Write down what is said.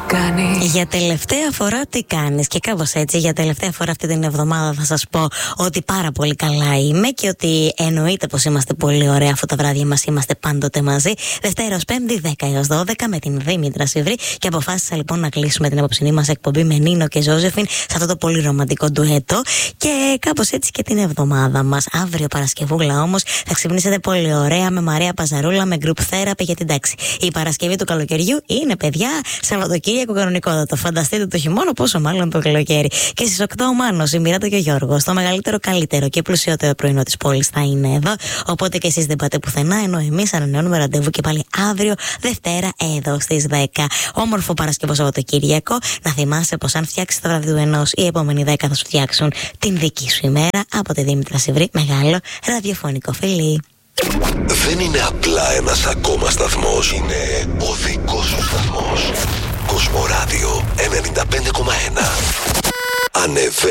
κάνεις. Για τελευταία φορά τι κάνεις. Και κάπως έτσι, για τελευταία φορά αυτή την εβδομάδα θα σας πω ότι πάρα πολύ καλά είμαι και ότι εννοείται πως είμαστε πολύ ωραία αφού τα βράδια μας είμαστε πάντοτε μαζί. Δευτέρα ως Πέμπτη, 10 έως 12 με την Δήμητρα Σιβρή. Και αποφάσισα λοιπόν να κλείσουμε την απόψινή μας εκπομπή με Νίνο και Ζώζεφιν σε αυτό το πολύ ρομαντικό ντουέτο. Και κάπως έτσι και την εβδομάδα μας. Αύριο Παρασκευούλα όμως θα ξυπνήσετε πολύ ωραία με Μαρία Παζαρούλα, με group therapy. Γιατί εντάξει, η Παρασκευή του καλοκαιριού είναι παιδιά Σαββατοκύριακο κανονικότατο. Φανταστείτε το χειμώνα, πόσο μάλλον το καλοκαίρι. Και στις 8 ο Μάνος, η Μιράτα και ο Γιώργος, το μεγαλύτερο, καλύτερο και πλουσιότερο πρωινό της πόλης θα είναι εδώ. Οπότε και εσείς δεν πάτε πουθενά, ενώ εμείς ανανεώνουμε ραντεβού και πάλι αύριο Δευτέρα εδώ στις 10. Όμορφο Παρασκευό Σαββατοκύριακο. Να θυμάσαι πως αν φτιάξεις το βράδυ του ενός, οι επόμενοι 10 θα σου φτιάξουν την δική σου ημέρα. Από τη Δήμητρα Σιβρή, μεγάλο ραδιοφωνικό φιλί. Δεν είναι απλά ένας ακόμα σταθμός. Είναι ο δικός σου σταθμός. Κοσμοράδιο 95,1. Ανεβαίνει.